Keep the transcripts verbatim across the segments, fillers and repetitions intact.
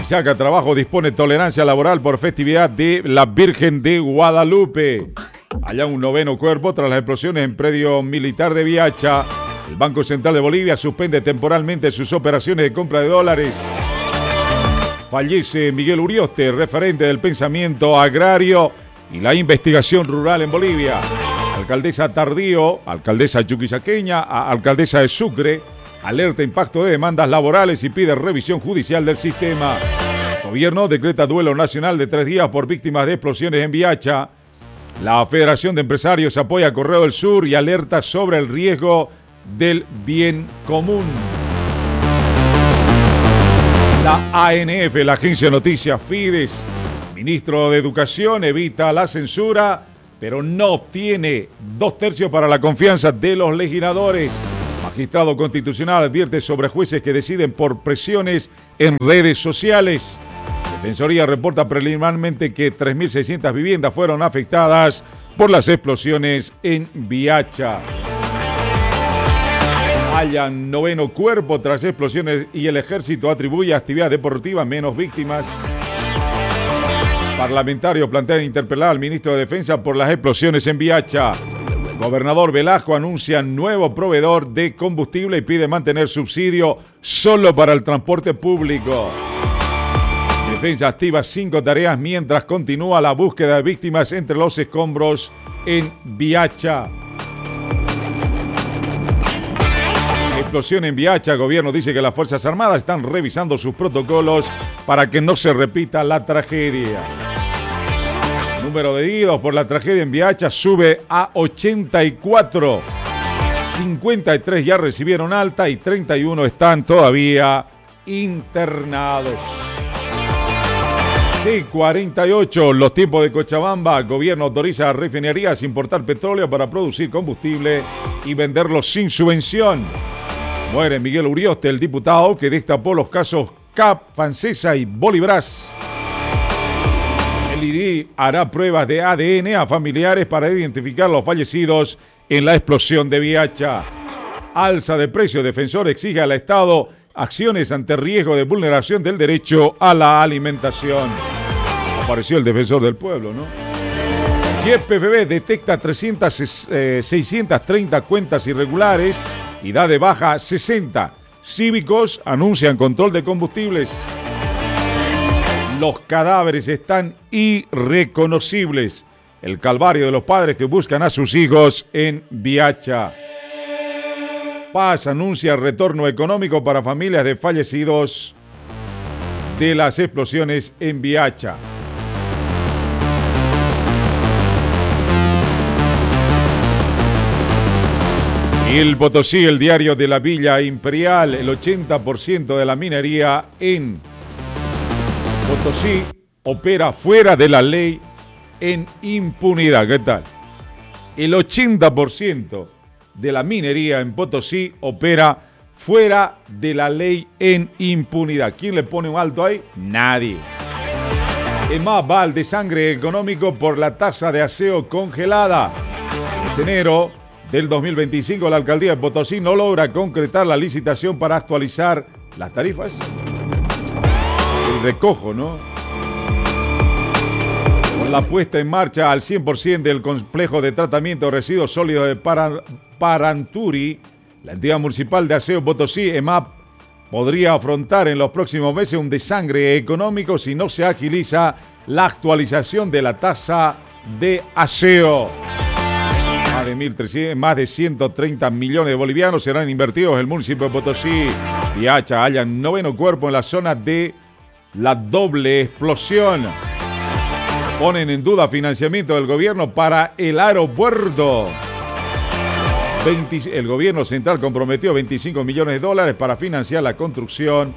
Pisaca Trabajo dispone tolerancia laboral por festividad de la Virgen de Guadalupe. Allá un noveno cuerpo tras las explosiones en predio militar de Viacha. El Banco Central de Bolivia suspende temporalmente sus operaciones de compra de dólares. Fallece Miguel Urioste, referente del pensamiento agrario y la investigación rural en Bolivia. Alcaldesa Tardío, alcaldesa chuquisaqueña, alcaldesa de Sucre, alerta impacto de demandas laborales y pide revisión judicial del sistema. Gobierno decreta duelo nacional de tres días por víctimas de explosiones en Viacha. La Federación de Empresarios apoya a Correo del Sur y alerta sobre el riesgo del bien común. La A N F, la agencia de noticias Fides, ministro de Educación, evita la censura, pero no obtiene dos tercios para la confianza de los legisladores. Magistrado constitucional advierte sobre jueces que deciden por presiones en redes sociales. Defensoría reporta preliminarmente que tres mil seiscientas viviendas fueron afectadas por las explosiones en Viacha. Hallan noveno cuerpo tras explosiones y el ejército atribuye a actividad deportiva menos víctimas. Parlamentarios plantean interpelar al ministro de Defensa por las explosiones en Viacha. Gobernador Velasco anuncia nuevo proveedor de combustible y pide mantener subsidio solo para el transporte público. Defensa activa cinco tareas mientras continúa la búsqueda de víctimas entre los escombros en Viacha. Explosión en Viacha. El gobierno dice que las Fuerzas Armadas están revisando sus protocolos para que no se repita la tragedia. El número de heridos por la tragedia en Viacha sube a ochenta y cuatro. cincuenta y tres ya recibieron alta y treinta y uno están todavía internados. Sí, cuarenta y ocho, los tiempos de Cochabamba. El gobierno autoriza a refinerías a importar petróleo para producir combustible y venderlo sin subvención. Muere Miguel Urioste, el diputado que destapó los casos C A P, Fancesa y Bolibras. El I D I hará pruebas de A D N a familiares para identificar los fallecidos en la explosión de Viacha. Alza de precios. Defensor exige al Estado acciones ante riesgo de vulneración del derecho a la alimentación. Apareció el defensor del pueblo, ¿no? Y P F B detecta trescientas, eh, seiscientas treinta cuentas irregulares y da de baja sesenta. Cívicos anuncian control de combustibles. Los cadáveres están irreconocibles. El calvario de los padres que buscan a sus hijos en Viacha. Paz anuncia retorno económico para familias de fallecidos de las explosiones en Viacha. El Potosí, el diario de la Villa Imperial, el ochenta por ciento de la minería en Potosí opera fuera de la ley en impunidad. ¿Qué tal? El ochenta por ciento de la minería en Potosí opera fuera de la ley en impunidad. ¿Quién le pone un alto ahí? Nadie. EMAP va al desangre económico por la tasa de aseo congelada. En enero del dos mil veinticinco, la alcaldía de Potosí no logra concretar la licitación para actualizar las tarifas. El recojo, ¿no? Con la puesta en marcha al cien por ciento del complejo de tratamiento de residuos sólidos de Para, Paranturi, la entidad municipal de aseo Potosí, EMAP, podría afrontar en los próximos meses un desangre económico si no se agiliza la actualización de la tasa de aseo. Más de, mil trescientos, más de ciento treinta millones de bolivianos serán invertidos en el municipio de Potosí. Viacha hallan noveno cuerpo en la zona de la doble explosión. Ponen en duda financiamiento del gobierno para el aeropuerto. veinte, el gobierno central comprometió veinticinco millones de dólares para financiar la construcción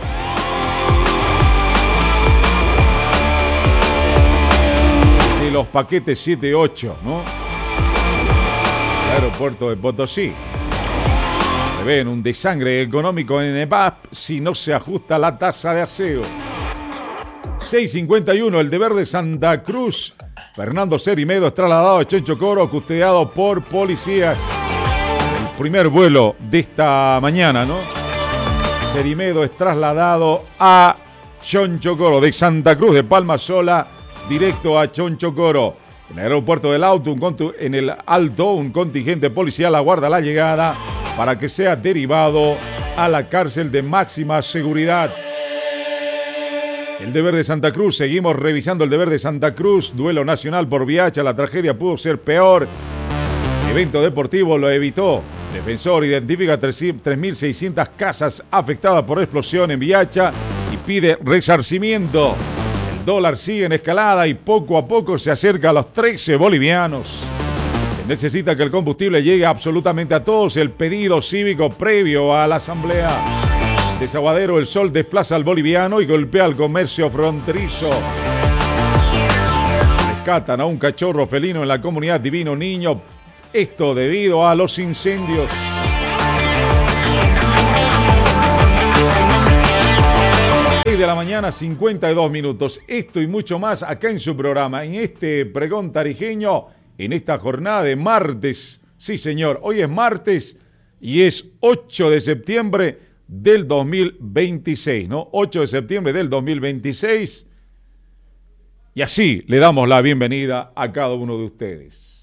de los paquetes siete y ocho, ¿no? Aeropuerto de Potosí. Prevén un desangre económico en EMAP si no se ajusta la tasa de aseo. seis cincuenta y uno, el deber de Santa Cruz. Fernando Cerimedo es trasladado a Chenchocoro, custodiado por policías. El primer vuelo de esta mañana, ¿no? Cerimedo es trasladado a Chonchocoro, de Santa Cruz de Palma Sola, directo a Chonchocoro. En el aeropuerto del Auto, un contu- en el Alto, un contingente policial aguarda la llegada para que sea derivado a la cárcel de máxima seguridad. El deber de Santa Cruz, seguimos revisando el deber de Santa Cruz, duelo nacional por Viacha, la tragedia pudo ser peor. Evento deportivo lo evitó. Defensor identifica tres mil seiscientas casas afectadas por explosión en Viacha y pide resarcimiento. El dólar sigue en escalada y poco a poco se acerca a los trece bolivianos. Se necesita que el combustible llegue absolutamente a todos. El pedido cívico previo a la asamblea. Desaguadero, el sol desplaza al boliviano y golpea al comercio fronterizo. Rescatan a un cachorro felino en la comunidad Divino Niño. Esto debido a los incendios. seis de la mañana, cincuenta y dos minutos. Esto y mucho más acá en su programa, en este pregón tarijeño, en esta jornada de martes. Sí, señor, hoy es martes y es ocho de septiembre del dos mil veintiséis, ¿no? ocho de septiembre del dos mil veintiséis. Y así le damos la bienvenida a cada uno de ustedes.